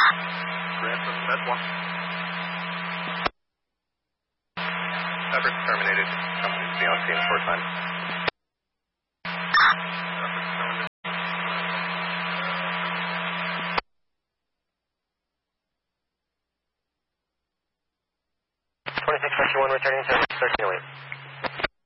Ransom, that's one. Effort terminated. Company to be on scene short time. Effort terminated. 2651 returning to 1308.